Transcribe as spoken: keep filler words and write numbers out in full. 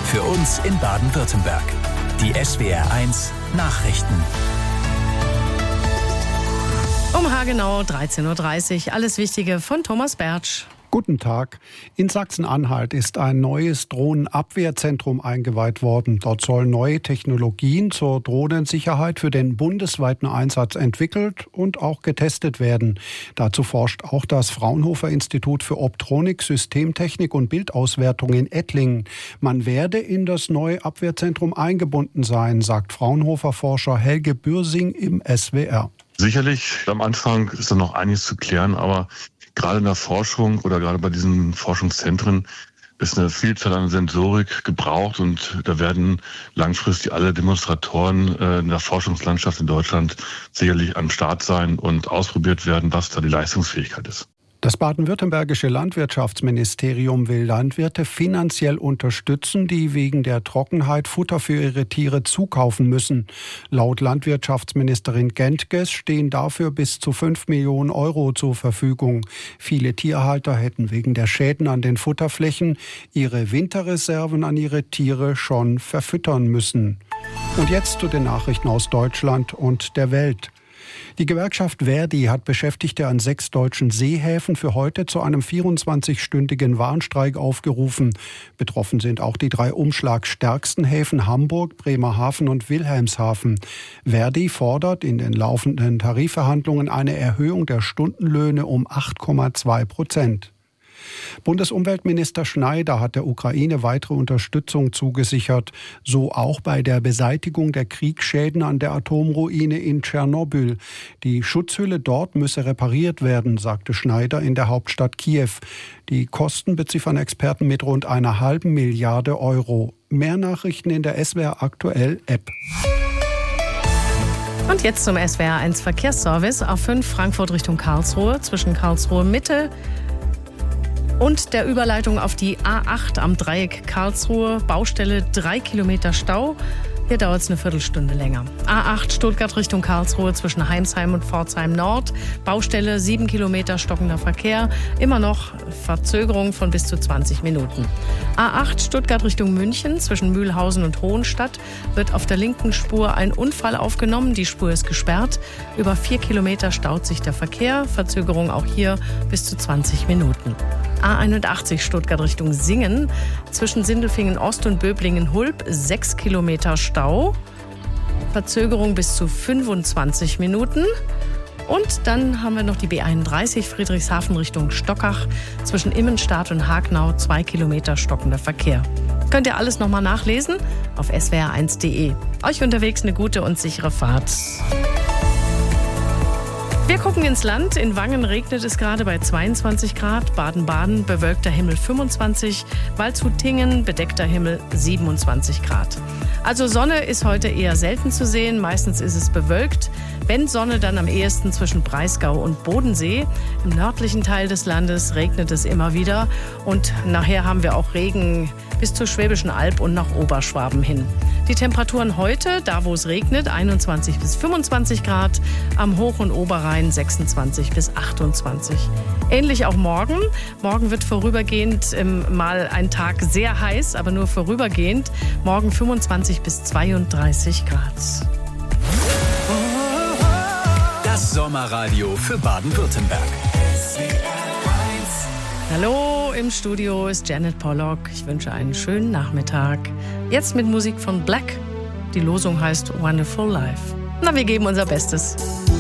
Für uns in Baden-Württemberg. Die S W R eins Nachrichten. Um haargenau dreizehn Uhr dreißig. Alles Wichtige von Thomas Bertsch. Guten Tag. In Sachsen-Anhalt ist ein neues Drohnenabwehrzentrum eingeweiht worden. Dort sollen neue Technologien zur Drohnensicherheit für den bundesweiten Einsatz entwickelt und auch getestet werden. Dazu forscht auch das Fraunhofer Institut für Optronik, Systemtechnik und Bildauswertung in Ettlingen. Man werde in das neue Abwehrzentrum eingebunden sein, sagt Fraunhofer-Forscher Helge Bürsing im S W R. Sicherlich, am Anfang ist da noch einiges zu klären, aber gerade in der Forschung oder gerade bei diesen Forschungszentren ist eine Vielzahl an Sensorik gebraucht und da werden langfristig alle Demonstratoren in der Forschungslandschaft in Deutschland sicherlich am Start sein und ausprobiert werden, was da die Leistungsfähigkeit ist. Das baden-württembergische Landwirtschaftsministerium will Landwirte finanziell unterstützen, die wegen der Trockenheit Futter für ihre Tiere zukaufen müssen. Laut Landwirtschaftsministerin Gentges stehen dafür bis zu fünf Millionen Euro zur Verfügung. Viele Tierhalter hätten wegen der Schäden an den Futterflächen ihre Winterreserven an ihre Tiere schon verfüttern müssen. Und jetzt zu den Nachrichten aus Deutschland und der Welt. Die Gewerkschaft Verdi hat Beschäftigte an sechs deutschen Seehäfen für heute zu einem vierundzwanzigstündigen Warnstreik aufgerufen. Betroffen sind auch die drei umschlagstärksten Häfen Hamburg, Bremerhaven und Wilhelmshaven. Verdi fordert in den laufenden Tarifverhandlungen eine Erhöhung der Stundenlöhne um acht Komma zwei Prozent. Bundesumweltminister Schneider hat der Ukraine weitere Unterstützung zugesichert, so auch bei der Beseitigung der Kriegsschäden an der Atomruine in Tschernobyl. Die Schutzhülle dort müsse repariert werden, sagte Schneider in der Hauptstadt Kiew. Die Kosten beziffern Experten mit rund einer halben Milliarde Euro. Mehr Nachrichten in der S W R Aktuell App. Und jetzt zum S W R eins Verkehrsservice. A fünf Frankfurt Richtung Karlsruhe, zwischen Karlsruhe Mitte und der Überleitung auf die A acht am Dreieck Karlsruhe. Baustelle, drei Kilometer Stau. Hier dauert es eine Viertelstunde länger. A acht Stuttgart Richtung Karlsruhe zwischen Heimsheim und Pforzheim Nord. Baustelle, sieben Kilometer stockender Verkehr. Immer noch Verzögerung von bis zu zwanzig Minuten. A acht Stuttgart Richtung München zwischen Mühlhausen und Hohenstadt wird auf der linken Spur ein Unfall aufgenommen. Die Spur ist gesperrt. Über vier Kilometer staut sich der Verkehr. Verzögerung auch hier bis zu zwanzig Minuten. A einundachtzig Stuttgart Richtung Singen zwischen Sindelfingen Ost und Böblingen Hulb sechs Kilometer Stau. Verzögerung bis zu fünfundzwanzig Minuten. Und dann haben wir noch die B einunddreißig Friedrichshafen Richtung Stockach zwischen Immenstadt und Hagnau zwei Kilometer stockender Verkehr. Könnt ihr alles nochmal nachlesen auf s w r eins punkt d e. Euch unterwegs eine gute und sichere Fahrt. Wir gucken ins Land. In Wangen regnet es gerade bei zweiundzwanzig Grad. Baden-Baden bewölkter Himmel fünfundzwanzig. Waldshut-Tiengen bedeckter Himmel siebenundzwanzig Grad. Also Sonne ist heute eher selten zu sehen. Meistens ist es bewölkt. Wenn Sonne, dann am ehesten zwischen Breisgau und Bodensee. Im nördlichen Teil des Landes regnet es immer wieder. Und nachher haben wir auch Regen bis zur Schwäbischen Alb und nach Oberschwaben hin. Die Temperaturen heute, da wo es regnet, einundzwanzig bis fünfundzwanzig Grad. Am Hoch- und Oberrhein sechsundzwanzig bis achtundzwanzig. Ähnlich auch morgen. Morgen wird vorübergehend ähm, mal ein Tag sehr heiß, aber nur vorübergehend. Morgen fünfundzwanzig bis zweiunddreißig Grad. Das Sommerradio für Baden-Württemberg. Hallo, im Studio ist Janet Pollock. Ich wünsche einen schönen Nachmittag. Jetzt mit Musik von Black. Die Losung heißt Wonderful Life. Na, wir geben unser Bestes.